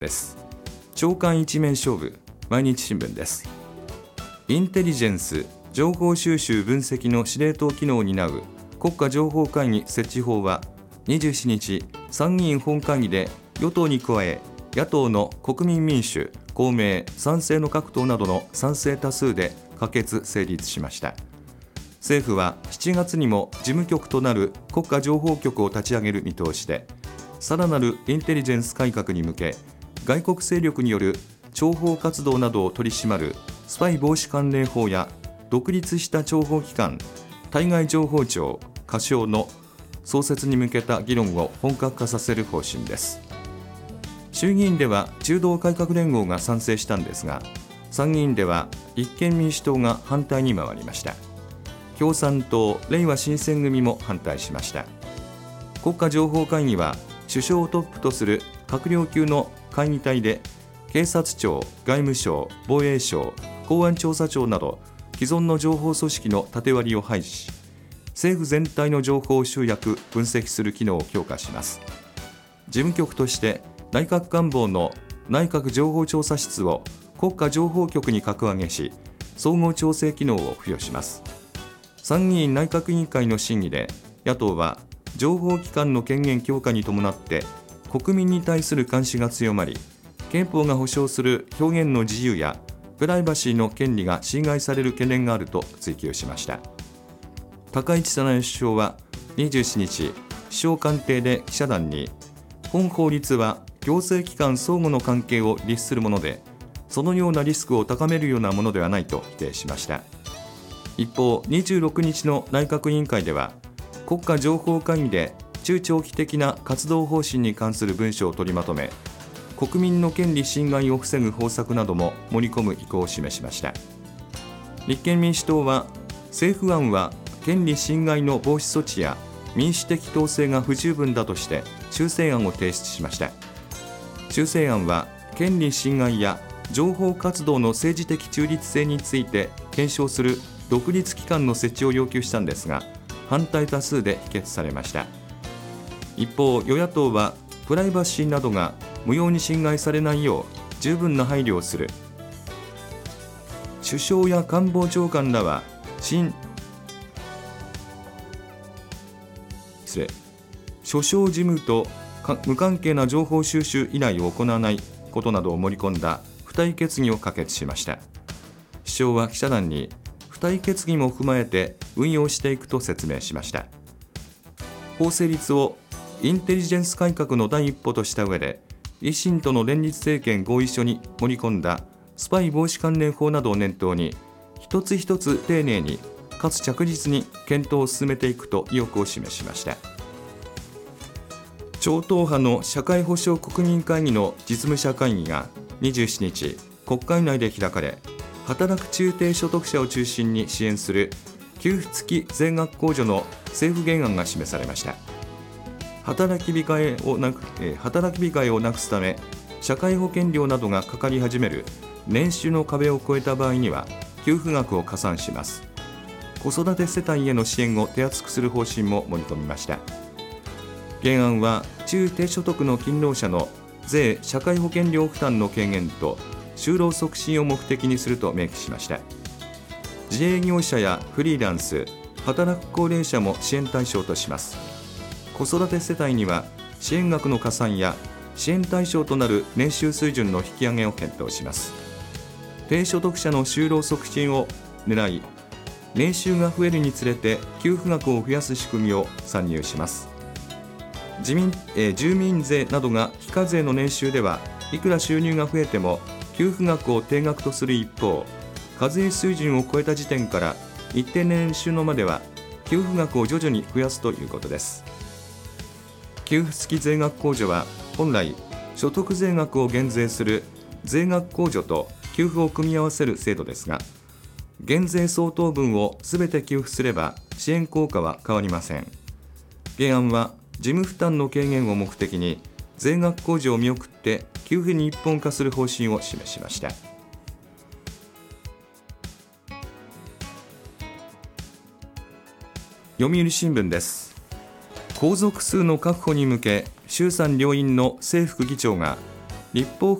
です。朝刊一面勝負、毎日新聞です。インテリジェンス情報収集分析の司令塔機能を担う国家情報会議設置法は27日、参議院本会議で与党に加え野党の国民民主、公明、賛成の各党などの賛成多数で可決・成立しました。政府は7月にも事務局となる国家情報局を立ち上げる見通しで、さらなるインテリジェンス改革に向け、外国勢力による諜報活動などを取り締まるスパイ防止関連法や独立した諜報機関、対外情報庁、仮称の創設に向けた議論を本格化させる方針です。衆議院では中道改革連合が賛成したんですが、参議院では立憲民主党が反対に回りました。共産党、れいわ新選組も反対しました。国家情報会議は首相をトップとする閣僚級の会議体で、警察庁、外務省、防衛省、公安調査庁など既存の情報組織の縦割りを廃止し、政府全体の情報を集約・分析する機能を強化します。事務局として内閣官房の内閣情報調査室を国家情報局に格上げし、総合調整機能を付与します。参議院内閣委員会の審議で、野党は情報機関の権限強化に伴って国民に対する監視が強まり、憲法が保障する表現の自由やプライバシーの権利が侵害される懸念があると追及しました。高市早苗首相は27日、首相官邸で記者団に、本法律は行政機関相互の関係を律するもので、そのようなリスクを高めるようなものではないと否定しました。一方、26日の内閣委員会では、国家情報会議で中長期的な活動方針に関する文書を取りまとめ、国民の権利侵害を防ぐ方策なども盛り込む意向を示しました。立憲民主党は、政府案は権利侵害の防止措置や民主的統制が不十分だとして修正案を提出しました。修正案は権利侵害や情報活動の政治的中立性について検証する独立機関の設置を要求したんですが、反対多数で否決されました。一方、与野党はプライバシーなどが無用に侵害されないよう十分な配慮をする。首相や官房長官らは所掌事務と無関係な情報収集依頼を行わないことなどを盛り込んだ付帯決議を可決しました。首相は記者団に、付帯決議も踏まえて運用していくと説明しました。法成立をインテリジェンス改革の第一歩とした上で、維新との連立政権合意書に盛り込んだスパイ防止関連法などを念頭に、一つ一つ丁寧にかつ着実に検討を進めていくと意欲を示しました。超党派の社会保障国民会議の実務者会議が27日、国会内で開かれ、働く中低所得者を中心に支援する給付付き税額控除の政府原案が示されました。働き控えをなくすため、社会保険料などがかかり始める年収の壁を超えた場合には給付額を加算します。子育て世帯への支援を手厚くする方針も盛り込みました。原案は中低所得の勤労者の税・社会保険料負担の軽減と就労促進を目的にすると明記しました。自営業者やフリーランス、働く高齢者も支援対象とします。子育て世帯には支援額の加算や支援対象となる年収水準の引き上げを検討します。低所得者の就労促進を狙い、年収が増えるにつれて給付額を増やす仕組みを参入します。住民税などが非課税の年収ではいくら収入が増えても給付額を定額とする一方、課税水準を超えた時点から一定年収のまでは給付額を徐々に増やすということです。給付付き税額控除は本来所得税額を減税する税額控除と給付を組み合わせる制度ですが、減税相当分をすべて給付すれば支援効果は変わりません。原案は事務負担の軽減を目的に税額控除を見送って給付に一本化する方針を示しました。読売新聞です。皇族数の確保に向け衆参両院の正副議長が立法